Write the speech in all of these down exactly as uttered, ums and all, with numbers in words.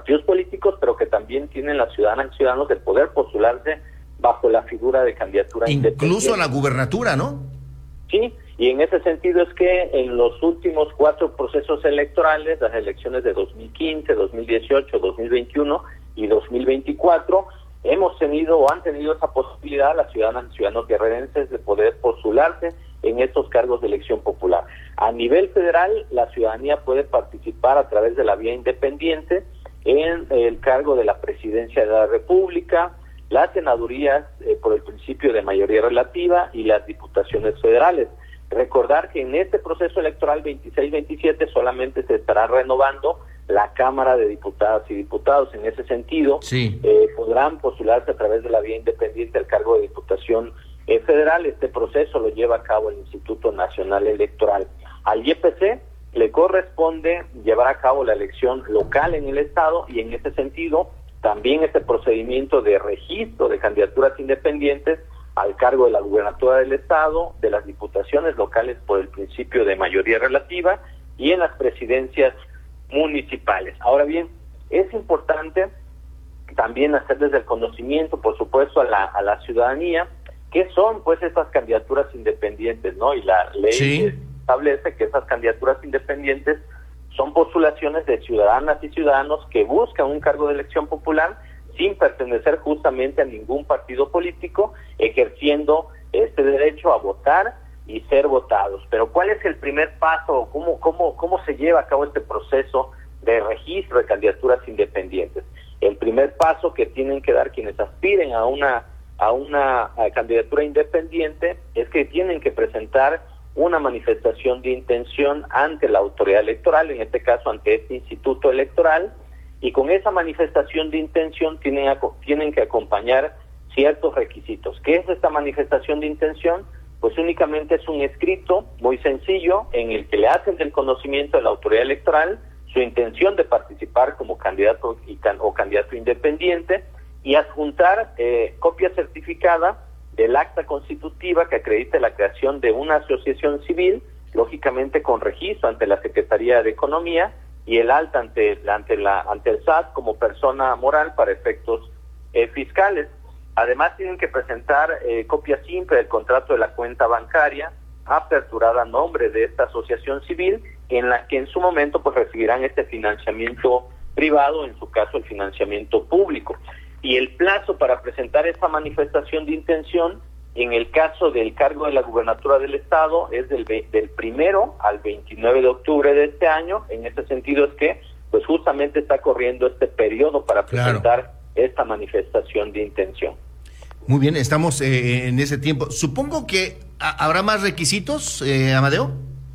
partidos políticos, pero que también tienen las ciudadanas y ciudadanos el poder postularse bajo la figura de candidatura independiente. Incluso a la gubernatura, ¿no? Sí, y en ese sentido es que en los últimos cuatro procesos electorales, las elecciones de dos mil quince, dos mil dieciocho, dos mil veintiuno y dos mil veinticuatro, hemos tenido o han tenido esa posibilidad las ciudadanas y ciudadanos guerrerenses de poder postularse en estos cargos de elección popular. A nivel federal, la ciudadanía puede participar a través de la vía independiente en el cargo de la presidencia de la República, las senadurías eh, por el principio de mayoría relativa y las diputaciones federales. Recordar que en este proceso electoral veintiséis veintisiete solamente se estará renovando la Cámara de Diputadas y Diputados. En ese sentido, sí. eh, podrán postularse a través de la vía independiente al cargo de Diputación eh, Federal. Este proceso lo lleva a cabo el Instituto Nacional Electoral. Al I E P C le corresponde llevar a cabo la elección local en el Estado y en ese sentido también este procedimiento de registro de candidaturas independientes al cargo de la gubernatura del Estado, de las diputaciones locales por el principio de mayoría relativa y en las presidencias municipales. Ahora bien, es importante también hacer desde el conocimiento, por supuesto, a la, a la ciudadanía, qué son pues estas candidaturas independientes, ¿no? Y la ley sí. establece que esas candidaturas independientes son postulaciones de ciudadanas y ciudadanos que buscan un cargo de elección popular sin pertenecer justamente a ningún partido político, ejerciendo este derecho a votar y ser votados. Pero ¿cuál es el primer paso? ¿Cómo, cómo, cómo se lleva a cabo este proceso de registro de candidaturas independientes? El primer paso que tienen que dar quienes aspiren a una, a una a candidatura independiente es que tienen que presentar una manifestación de intención ante la autoridad electoral, en este caso ante este instituto electoral, y con esa manifestación de intención tienen, a, tienen que acompañar ciertos requisitos. ¿Qué es esta manifestación de intención? Pues únicamente es un escrito muy sencillo en el que le hacen del conocimiento de la autoridad electoral su intención de participar como candidato y can, o candidato independiente y adjuntar eh, copia certificada del acta constitutiva que acredite la creación de una asociación civil, lógicamente con registro ante la Secretaría de Economía y el alta ante, ante, la, ante el S A T como persona moral para efectos eh, fiscales. Además tienen que presentar eh, copia simple del contrato de la cuenta bancaria aperturada a nombre de esta asociación civil, en la que en su momento pues recibirán este financiamiento privado, en su caso el financiamiento público. Y el plazo para presentar esa manifestación de intención, en el caso del cargo de la gubernatura del Estado, es del, del primero al veintinueve de octubre de este año. En ese sentido es que pues justamente está corriendo este periodo para presentar claro. esta manifestación de intención. Muy bien, estamos eh, en ese tiempo. Supongo que a, habrá más requisitos, eh, Amadeo.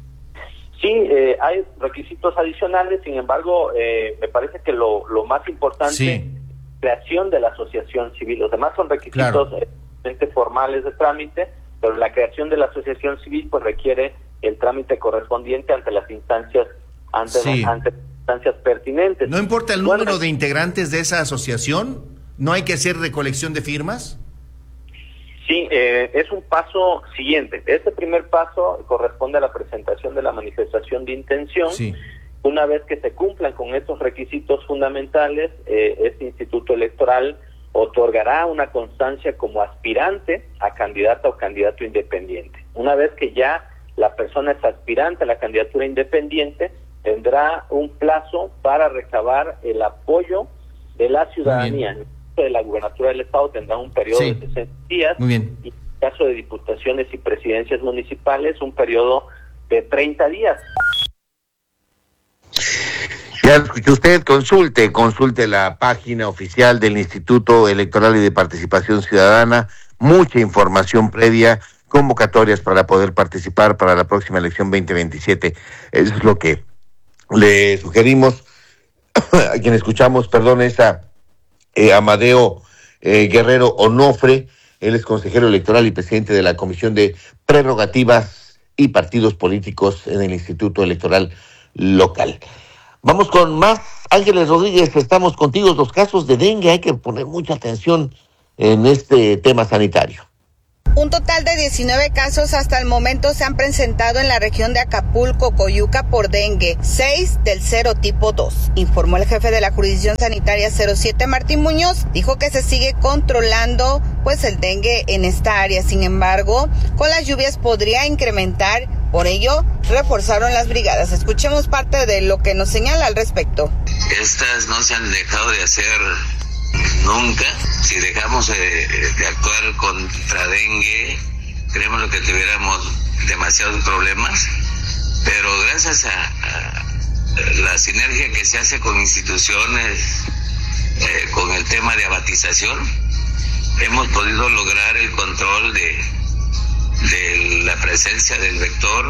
Sí, eh, hay requisitos adicionales, sin embargo, eh, me parece que lo, lo más importante sí. es creación de la asociación civil. Los demás son requisitos claro. eh, formales de trámite, pero la creación de la asociación civil pues requiere el trámite correspondiente ante las instancias ante, sí. ante instancias pertinentes. ¿No importa el número bueno, de integrantes de esa asociación? ¿No hay que hacer recolección de firmas? Sí, eh, es un paso siguiente. Este primer paso corresponde a la presentación de la manifestación de intención. Sí. Una vez que se cumplan con estos requisitos fundamentales, eh, este instituto electoral otorgará una constancia como aspirante a candidata o candidato independiente. Una vez que ya la persona es aspirante a la candidatura independiente, tendrá un plazo para recabar el apoyo de la ciudadanía. De la gubernatura del Estado tendrá un periodo sí. de sesenta días. Muy bien. Y en el caso de diputaciones y presidencias municipales, un periodo de treinta días. Ya escuchó usted, consulte, consulte la página oficial del Instituto Electoral y de Participación Ciudadana, mucha información previa, convocatorias para poder participar para la próxima elección veinte veintisiete. Eso es lo que le sugerimos a quien escuchamos, perdón, esa eh, Amadeo eh, Guerrero Onofre. Él es consejero electoral y presidente de la Comisión de Prerrogativas y Partidos Políticos en el Instituto Electoral Local. Vamos con más. Ángeles Rodríguez, estamos contigo. Los casos de dengue, hay que poner mucha atención en este tema sanitario. Un total de diecinueve casos hasta el momento se han presentado en la región de Acapulco, Coyuca por dengue, seis del serotipo dos. Informó el jefe de la jurisdicción sanitaria cero siete, Martín Muñoz, dijo que se sigue controlando pues el dengue en esta área. Sin embargo, con las lluvias podría incrementar, por ello reforzaron las brigadas. Escuchemos parte de lo que nos señala al respecto. Estas no se han dejado de hacer nunca. Si dejamos de, de actuar contra dengue, creemos lo que tuviéramos demasiados problemas, pero gracias a, a la sinergia que se hace con instituciones, eh, con el tema de abatización, hemos podido lograr el control de, de la presencia del vector.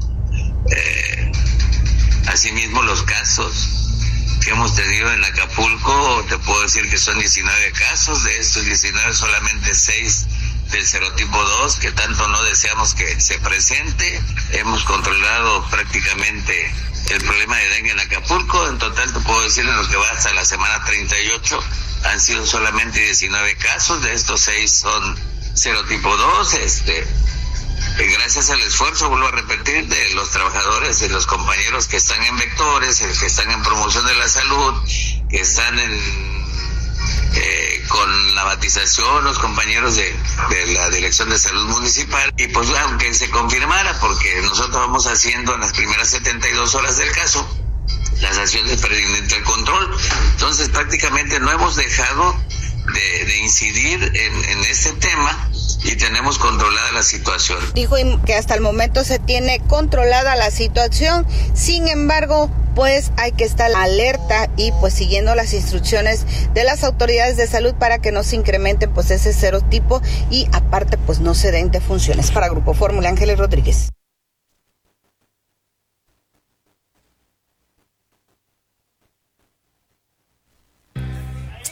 Eh, asimismo, los casos que hemos tenido en Acapulco, te puedo decir que son diecinueve casos, de estos diecinueve solamente seis del serotipo dos, que tanto no deseamos que se presente. Hemos controlado prácticamente el problema de dengue en Acapulco. En total te puedo decir, en lo que va hasta la semana treinta y ocho, han sido solamente diecinueve casos, de estos seis son serotipo dos, este... gracias al esfuerzo, vuelvo a repetir, de los trabajadores, de los compañeros que están en vectores, que están en promoción de la salud, que están en eh, con la batización, los compañeros de, de la Dirección de Salud Municipal, y pues aunque se confirmara, porque nosotros vamos haciendo en las primeras setenta y dos horas del caso las acciones pertinentes al control, entonces prácticamente no hemos dejado de, de incidir en, en este tema, y tenemos controlada la situación. Dijo que hasta el momento se tiene controlada la situación, sin embargo, pues hay que estar alerta y pues siguiendo las instrucciones de las autoridades de salud para que no se incrementen pues ese serotipo y aparte pues no se den defunciones. Para Grupo Fórmula, Ángeles Rodríguez.